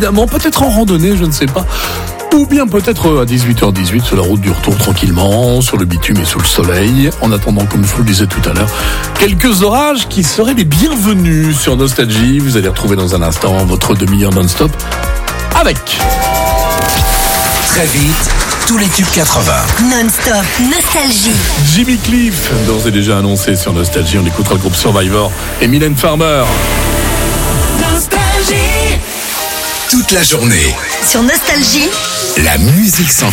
évidemment, peut-être en randonnée, je ne sais pas. Ou bien peut-être à 18h18 sur la route du retour tranquillement, sur le bitume et sous le soleil. En attendant, comme je vous le disais tout à l'heure, quelques orages qui seraient les bienvenus sur Nostalgie. Vous allez retrouver dans un instant votre demi-heure non-stop avec... Très vite, tous les tubes 80. Non-stop Nostalgie. Jimmy Cliff, d'ores et déjà annoncé sur Nostalgie. On écoutera le groupe Survivor et Mylène Farmer. Toute la journée, Sur Nostalgie, la musique sans